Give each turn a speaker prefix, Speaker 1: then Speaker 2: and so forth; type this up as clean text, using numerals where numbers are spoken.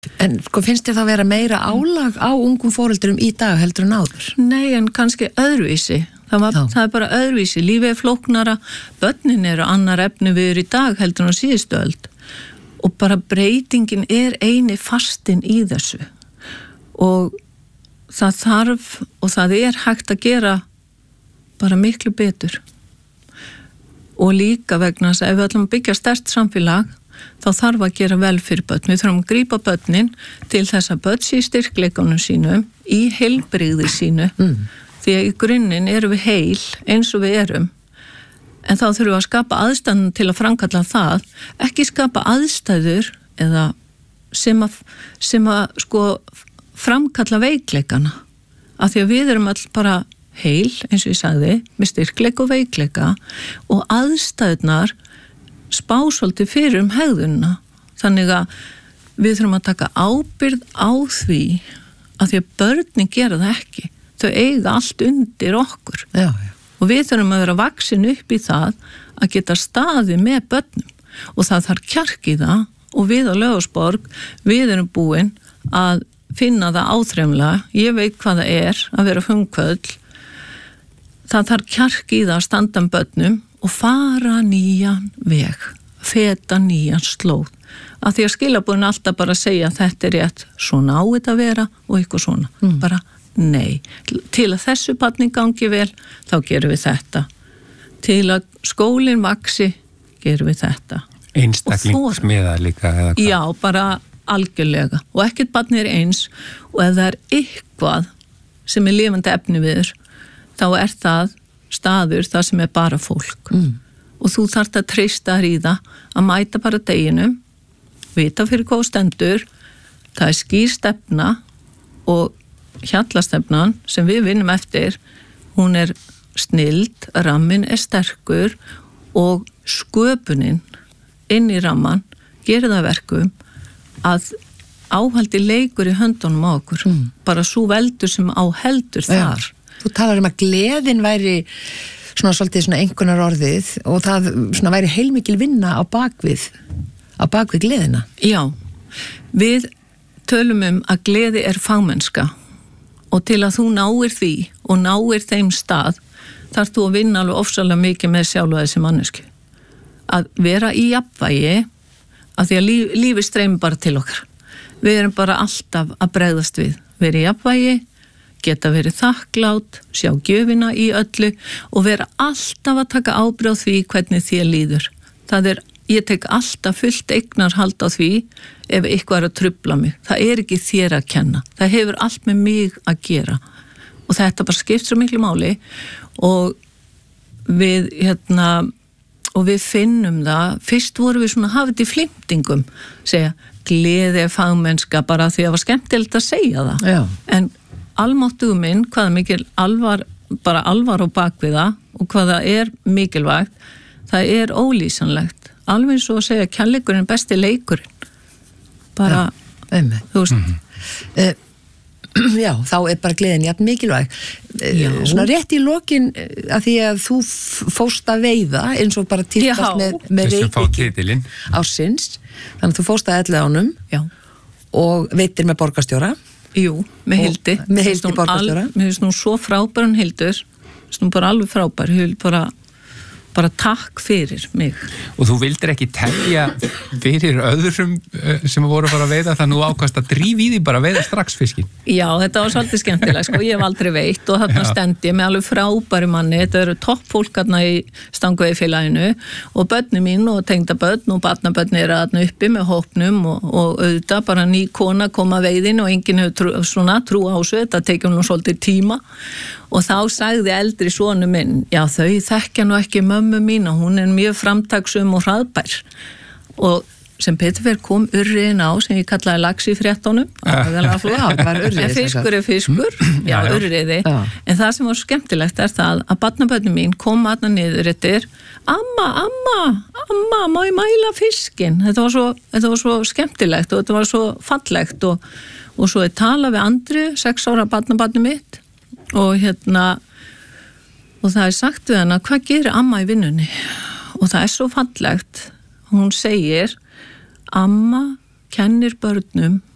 Speaker 1: En sko finnst þér það vera meira álag á ungum foreldurum í dag heldur en áður?
Speaker 2: Nei, en kannski öðruvísi. Það er bara öðruvísi. Lífið flóknara, börnin eru annar efni við í dag heldur en á síðustu öld. Og bara breytingin eini fastinn í þessu. Og það þarf og það hægt að gera bara miklu betur. Og líka vegna þess að ef við ætlum að byggja sterkt samfélag, þá þarf að gera vel fyrir börn. Við þurfum að grípa börnin til þess að börn sé í styrkleikunum sínum, í heilbrigði sínu, því að í grunninn erum við heil eins og við erum. En þá þurfum við að skapa aðstæðan til að framkalla það, ekki skapa aðstæður eða sem að sko framkalla veikleikana. Af því að við erum all bara heil, eins og ég sagði, með styrkleik og veikleika og aðstæðunar spá svolítið fyrir hegðunina. Þannig að við þurfum að taka ábyrgð á því að börnin gera það ekki. Þau eiga allt undir okkur. Já. Og við þurfum að vera vaksin upp í það að geta staðið með börnum. Og það þarf kjark í það og við á Laufásborg, við erum búin að finna það áþremlega. Ég veit hvað það að vera frumkvöðl. Það þarf kjark í það að standa börnum og fara nýjan veg, feta nýjan slóð. Af því að skilabúin alltaf bara segja að þetta rétt, svona á þetta að vera og eitthvað svona. Bara nei. Til að þessu barni gangi vel, þá gerum við þetta. Til að skólinn vaxi, gerum við þetta.
Speaker 3: Einstaklingsmiða líka eða hvað?
Speaker 2: Já, bara algjörlega. Og ekkert barni eins og ef það eitthvað sem lifandi efni við, þá það staður það sem bara fólk. Og þú þarft að treysta í það að mæta bara deginum, vita fyrir hvað stendur, það skýr stefna og hjallastefnan sem við vinnum eftir, hún snild, rammin sterkur og sköpunin inn í ramman gerir það verkum að áhaldi leikur í höndunum á okkur. Bara svo veldur sem á heldur þar.
Speaker 1: Þú talar að gleðin væri svona svolítið svona einhvernar orðið og það svona væri heilmikil vinna á bakvið gleðina.
Speaker 2: Já, við tölum að gleði fagmennska og til að þú náir því og náir þeim stað þarf þú að vinna alveg ofsalega mikið með sjálfa þessi mannesku. Að vera í jafnvægi af því að lífi streymir bara til okkar. Við erum bara alltaf að bregðast við. Vera í jafnvægi, geta verið þakklátt, sjá gjöfina í öllu og vera alltaf að taka ábyrgð á því hvernig þér líður. Ég tek alltaf fullt eignarhald á því ef eitthvað að trufla mig. Það ekki þér að kenna. Það hefur allt með mig að gera. Og þetta bara skipt svo miklu máli og við finnum það. Fyrst vorum við svona hafið í flimtingum, segja gleði fagmennska bara því að það var skemmtilegt að segja það. Já. En almáttugur minn, hvaða mikil alvar á bakviða og hvaða mikilvægt, það ólýsanlegt. Alveg svo að segja kærleikurinn besti leikurinn. Bara, þú veist.
Speaker 1: Já, þá bara gleðin jafn mikilvæg. Svona rétt í lokin að því að þú fórst að veiða eins og bara tíðkast með reykvíking ársins. Þannig að þú fórst að 11 ánum. Já. Og veitir með borgarstjóra.
Speaker 2: Jú, með Hildi.
Speaker 1: Með Hildi borgarstjóra.
Speaker 2: Mér finnst nú svo frábær hún Hildur. Mér finnst bara alveg frábær. Ég vil bara takk fyrir mig.
Speaker 3: Og þú vildir ekki telja fyrir öðrum sem voru að fara að veiða, þannig að þú ákvast að drífa í því bara að veiða strax fiskin.
Speaker 2: Já, þetta var svolítið skemmtilega, sko. Ég hef aldrei veitt og þarna stend ég með alveg frábæri manni. Þetta eru toppfólk þarna í Stangaveiðifélaginu og börnin mín og tengdabörn og barnabörn eru þarna uppi með hópnum og auðvitað bara ný kona koma veiðin og enginn hefur trú á þessu. Þetta tekið nú svolítið tíma. Og þá sagði eldri sonu minn, já þau þekkja nú ekki mömmu mína, hún mjög framtaksum og hraðbær. Og sem betur fyrir kom urriðin á, sem ég kallaði lax í fréttunum. Fiskur fiskur, já urriði. En það sem var skemmtilegt það að barnabörnin mín kom aðna niður eftir, amma, má ég mæla fiskin? Þetta var svo skemmtilegt og þetta var svo fallegt og svo talað við Andri, 6 ára barnabarnið mitt. Og og það sagt við hana, hvað gerir amma í vinnunni? Og það svo fallegt, hún segir, amma kennir börnum